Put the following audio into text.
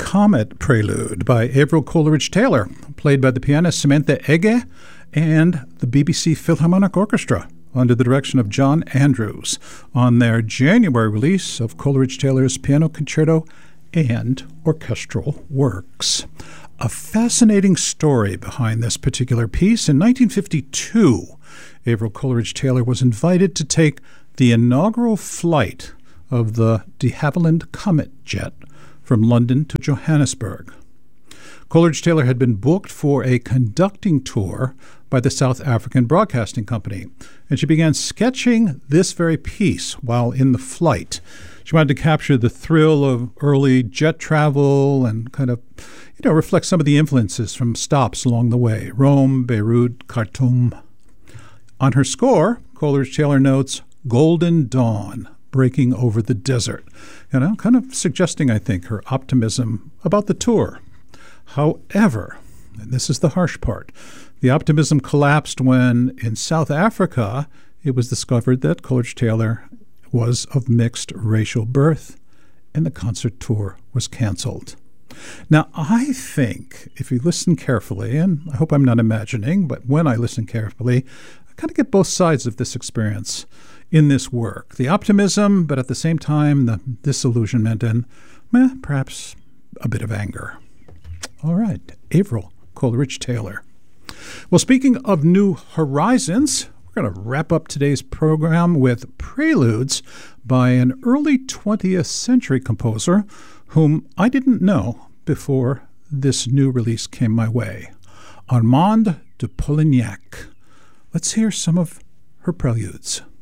Comet Prelude by Avril Coleridge-Taylor, played by the pianist Samantha Ege and the BBC Philharmonic Orchestra under the direction of John Andrews on their January release of Coleridge-Taylor's Piano Concerto and Orchestral Works. A fascinating story behind this particular piece. In 1952, Avril Coleridge-Taylor was invited to take the inaugural flight of the de Havilland Comet jet from London to Johannesburg. Coleridge-Taylor had been booked for a conducting tour by the South African Broadcasting Company, and she began sketching this very piece while in the flight. She wanted to capture the thrill of early jet travel and kind of, reflect some of the influences from stops along the way: Rome, Beirut, Khartoum. On her score, Coleridge-Taylor notes "Golden Dawn breaking over the desert," kind of suggesting, I think, her optimism about the tour. However, and this is the harsh part, the optimism collapsed when, in South Africa, it was discovered that Coleridge-Taylor was of mixed racial birth, and the concert tour was canceled. Now, I think, if you listen carefully, and I hope I'm not imagining, but when I listen carefully, I kind of get both sides of this experience in this work. The optimism, but at the same time, the disillusionment and perhaps a bit of anger. All right, Avril Coleridge-Taylor. Well, speaking of new horizons, we're going to wrap up today's program with preludes by an early 20th century composer whom I didn't know before this new release came my way, Armande de Polignac. Let's hear some of her preludes.